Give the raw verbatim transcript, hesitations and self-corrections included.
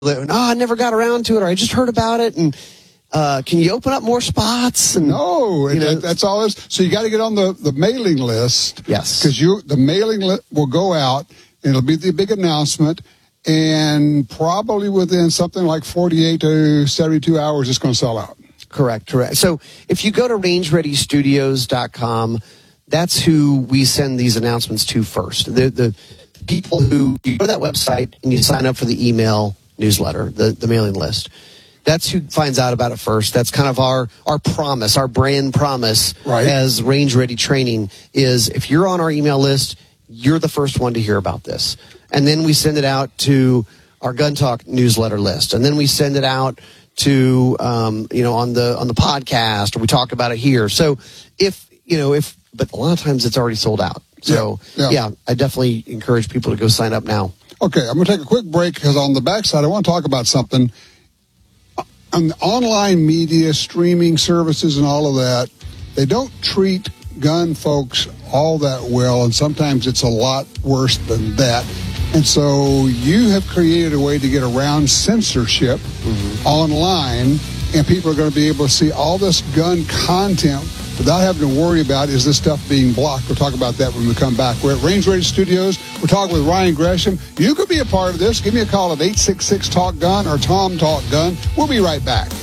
that, oh, I never got around to it, or I just heard about it, and uh, can you open up more spots? And, no, you know, that, that's all. It is. So you got to get on the, the mailing list. Yes. Because you the mailing list will go out, and it'll be the big announcement, and probably within something like forty-eight to seventy-two hours, it's going to sell out. Correct, correct. So if you go to range ready studios dot com, that's who we send these announcements to first. The the people who, you go to that website and you sign up for the email newsletter, the, the mailing list. That's who finds out about it first. That's kind of our, our promise, our brand promise right. as Range Ready Training is if you're on our email list, you're the first one to hear about this. And then we send it out to our Gun Talk newsletter list. And then we send it out to, um, you know, on the, on the podcast, or we talk about it here. So if, you know, if, but a lot of times it's already sold out. So yeah, yeah. yeah I definitely encourage people to go sign up now. Okay. I'm going to take a quick break because on the backside, I want to talk about something. On the online media, streaming services and all of that, they don't treat gun folks all that well, and sometimes it's a lot worse than that. And so you have created a way to get around censorship mm-hmm. online, and people are going to be able to see all this gun content without having to worry about, is this stuff being blocked? We'll talk about that when we come back. We're at Range Ready Studios. We're talking with Ryan Gresham. You could be a part of this. Give me a call at eight six six, talk gun or Tom Talk Gun. We'll be right back.